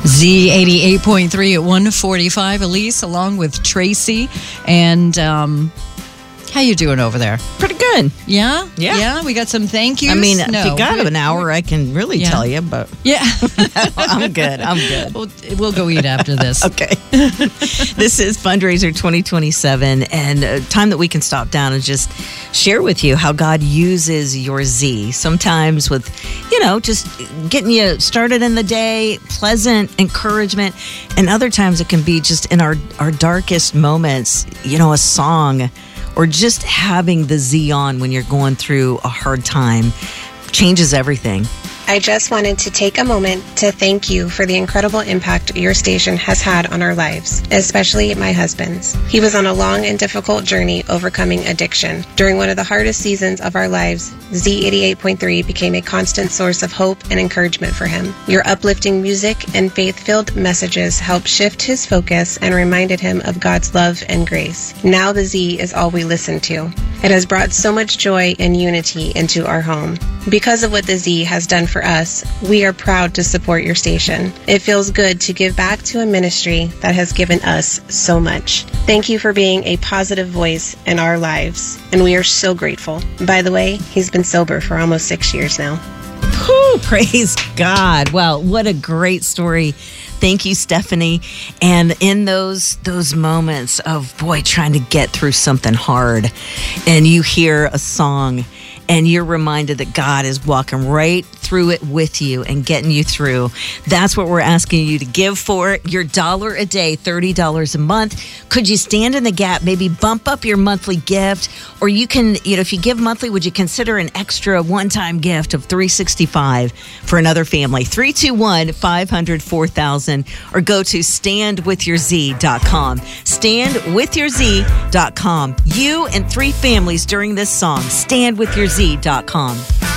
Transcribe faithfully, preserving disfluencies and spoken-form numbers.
Z eighty-eight point three at one forty-five. Elise, along with Tracy. And um, how you doing over there? Pretty good. Yeah? Yeah. Yeah, we got some thank yous. I mean, no. if you got an hour, I can really Yeah. tell you, but Yeah. I'm good. I'm good. we'll, we'll go eat after this. Okay. This is Fundraiser twenty twenty-seven, and a time that we can stop down and just share with you how God uses your Z. Sometimes with, you know, just getting you started in the day, pleasant encouragement, and other times it can be just in our, our darkest moments, you know, a song, or just having the Z on when you're going through a hard time changes everything. I just wanted to take a moment to thank you for the incredible impact your station has had on our lives, especially my husband's. He was on a long and difficult journey overcoming addiction. During one of the hardest seasons of our lives, Z eighty-eight point three became a constant source of hope and encouragement for him. Your uplifting music and faith-filled messages helped shift his focus and reminded him of God's love and grace. Now the Z is all we listen to. It has brought so much joy and unity into our home. Because of what the Z has done for us, we are proud to support your station. It feels good to give back to a ministry that has given us so much. Thank you for being a positive voice in our lives, and we are so grateful. By the way, he's been sober for almost six years now. Whew, praise God. Well, what a great story. Thank you, Stephanie. And in those those moments of, boy, trying to get through something hard, and you hear a song, and you're reminded that God is walking right through it with you and getting you through. That's what we're asking you to give for. Your dollar a day, thirty dollars a month. Could you stand in the gap, maybe bump up your monthly gift? Or you can, you know, if you give monthly, would you consider an extra one-time gift of three hundred sixty-five dollars for another family? three two one, five hundred, four thousand, or go to stand with your z dot com. stand with your z dot com. You and three families during this song. stand with your z dot com.